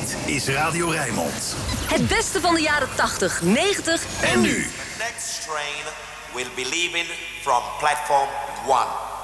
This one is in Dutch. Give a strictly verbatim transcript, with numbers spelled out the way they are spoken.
Dit is Radio Rijnmond. Het beste van de jaren tachtig, negentig en nu. The next train will be leaving from platform one.